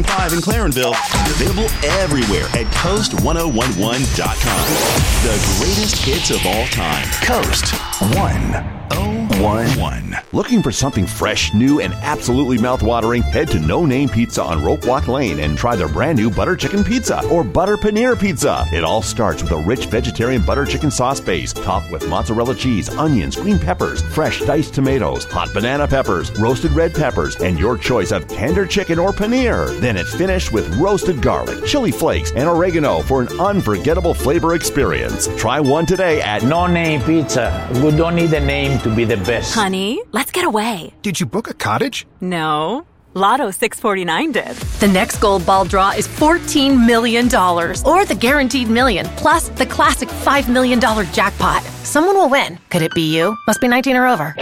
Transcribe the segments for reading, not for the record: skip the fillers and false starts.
101.5 in Clarenville. Available everywhere at Coast1011.com. The greatest hits of all time. Coast 101. Looking for something fresh, new, and absolutely mouthwatering? Head to No Name Pizza on Rope Walk Lane and try their brand new butter chicken pizza or butter paneer pizza. It all starts with a rich vegetarian butter chicken sauce base, topped with mozzarella cheese, onions, green peppers, fresh diced tomatoes, hot banana peppers, roasted red peppers, and your choice of tender chicken or paneer. Then it's finished with roasted garlic, chili flakes, and oregano for an unforgettable flavor experience. Try one today at No Name Pizza. We don't need a name to be the best. Honey, let's get away. Did you book a cottage? No. Lotto 649 did. The next gold ball draw is $14 million. Or the guaranteed million, plus the classic $5 million jackpot. Someone will win. Could it be you? Must be 19 or over.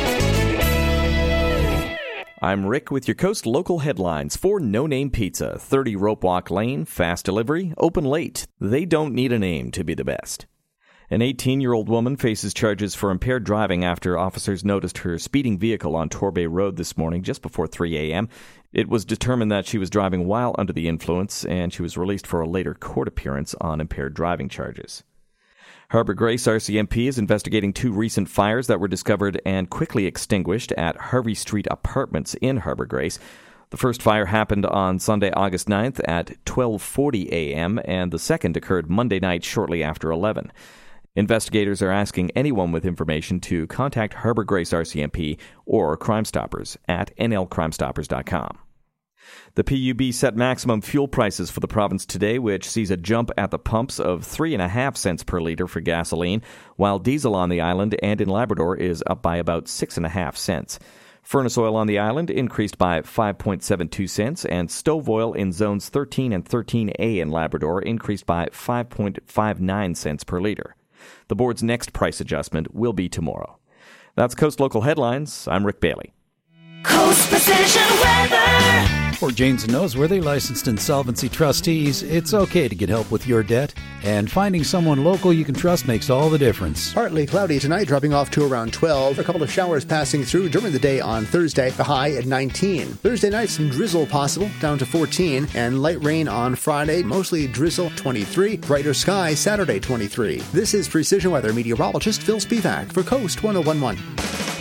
I'm Rick with your Coast local headlines for No Name Pizza. 30 Rope Walk Lane, fast delivery, open late. They don't need a name to be the best. An 18-year-old woman faces charges for impaired driving after officers noticed her speeding vehicle on Torbay Road this morning just before 3 a.m. It was determined that she was driving while under the influence, and she was released for a later court appearance on impaired driving charges. Harbour Grace RCMP is investigating 2 recent fires that were discovered and quickly extinguished at Harvey Street Apartments in Harbour Grace. The first fire happened on Sunday, August 9th at 12:40 a.m., and the second occurred Monday night shortly after 11. Investigators are asking anyone with information to contact Harbour Grace RCMP or Crime Stoppers at nlcrimestoppers.com. The PUB set maximum fuel prices for the province today, which sees a jump at the pumps of 3.5 cents per litre for gasoline, while diesel on the island and in Labrador is up by about 6.5 cents. Furnace oil on the island increased by 5.72 cents, and stove oil in zones 13 and 13A in Labrador increased by 5.59 cents per litre. The board's next price adjustment will be tomorrow. That's Coast Local Headlines. I'm Rick Bailey. Coast Precision Weather. For Janes & Noseworthy, licensed insolvency trustees, it's okay to get help with your debt, and finding someone local you can trust makes all the difference. Partly cloudy tonight, dropping off to around 12. A couple of showers passing through during the day on Thursday, the high at 19. Thursday night, some drizzle possible, down to 14, and light rain on Friday, mostly drizzle, 23. Brighter sky Saturday, 23. This is Precision Weather meteorologist Phil Spivak for Coast 1011.